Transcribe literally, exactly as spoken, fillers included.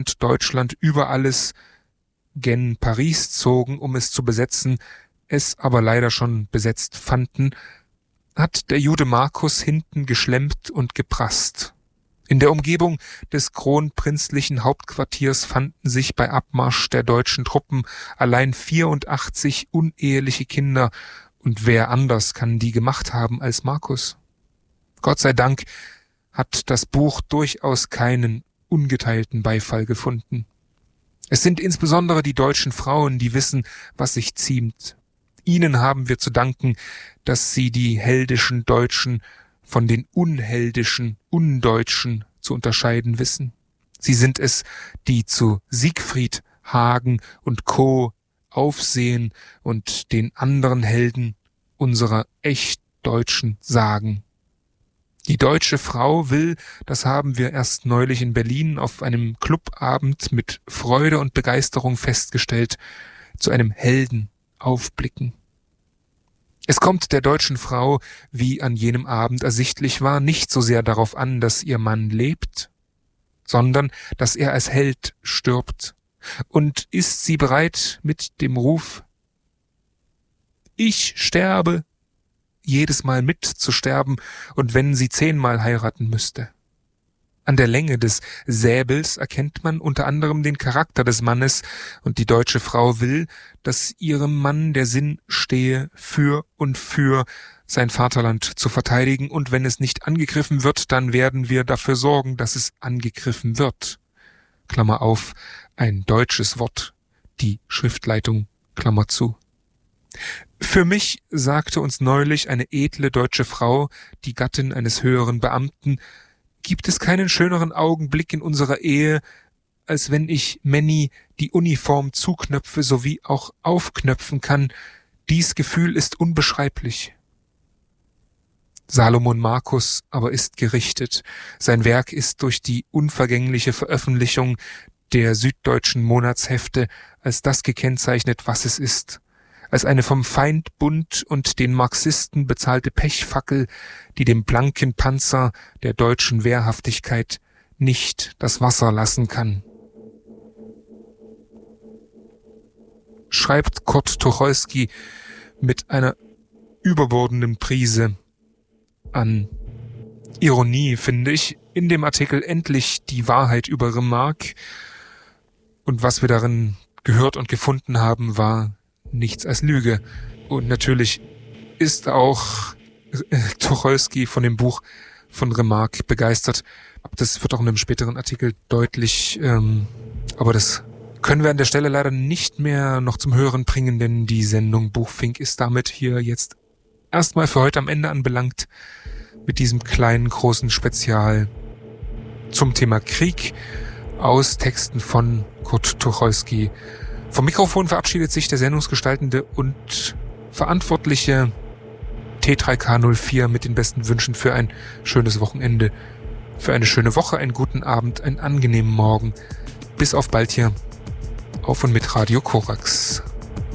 Deutschland über alles gen Paris zogen, um es zu besetzen, es aber leider schon besetzt fanden, hat der Jude Markus hinten geschlemmt und geprasst. In der Umgebung des kronprinzlichen Hauptquartiers fanden sich bei Abmarsch der deutschen Truppen allein vierundachtzig uneheliche Kinder, und wer anders kann die gemacht haben als Markus? Gott sei Dank hat das Buch durchaus keinen ungeteilten Beifall gefunden. Es sind insbesondere die deutschen Frauen, die wissen, was sich ziemt. Ihnen haben wir zu danken, dass sie die heldischen Deutschen von den unheldischen, undeutschen zu unterscheiden wissen. Sie sind es, die zu Siegfried, Hagen und Co. aufsehen und den anderen Helden unserer echt Deutschen sagen. Die deutsche Frau will, das haben wir erst neulich in Berlin auf einem Clubabend mit Freude und Begeisterung festgestellt, zu einem Helden aufblicken. Es kommt der deutschen Frau, wie an jenem Abend ersichtlich war, nicht so sehr darauf an, dass ihr Mann lebt, sondern dass er als Held stirbt. Und ist sie bereit mit dem Ruf, ich sterbe, jedes Mal mitzusterben, und wenn sie zehnmal heiraten müsste. An der Länge des Säbels erkennt man unter anderem den Charakter des Mannes, und die deutsche Frau will, dass ihrem Mann der Sinn stehe, für und für sein Vaterland zu verteidigen, und wenn es nicht angegriffen wird, dann werden wir dafür sorgen, dass es angegriffen wird. Klammer auf, ein deutsches Wort, die Schriftleitung, Klammer zu. Für mich, sagte uns neulich eine edle deutsche Frau, die Gattin eines höheren Beamten, gibt es keinen schöneren Augenblick in unserer Ehe, als wenn ich Manny die Uniform zuknöpfe sowie auch aufknöpfen kann. Dies Gefühl ist unbeschreiblich. Salomon Markus aber ist gerichtet. Sein Werk ist durch die unvergängliche Veröffentlichung der süddeutschen Monatshefte als das gekennzeichnet, was es ist. Als eine vom Feindbund und den Marxisten bezahlte Pechfackel, die dem blanken Panzer der deutschen Wehrhaftigkeit nicht das Wasser lassen kann. Schreibt Kurt Tucholsky mit einer überbordenden Prise an Ironie, finde ich, in dem Artikel endlich die Wahrheit über Remarque. Und was wir darin gehört und gefunden haben, war nichts als Lüge. Und natürlich ist auch Tucholsky von dem Buch von Remarque begeistert. Das wird auch in einem späteren Artikel deutlich, ähm, aber das können wir an der Stelle leider nicht mehr noch zum Hören bringen, denn die Sendung Buchfink ist damit hier jetzt erstmal für heute am Ende anbelangt, mit diesem kleinen, großen Spezial zum Thema Krieg aus Texten von Kurt Tucholsky. Vom Mikrofon verabschiedet sich der sendungsgestaltende und verantwortliche T drei K null vier mit den besten Wünschen für ein schönes Wochenende, für eine schöne Woche, einen guten Abend, einen angenehmen Morgen. Bis auf bald hier auf und mit Radio Korax.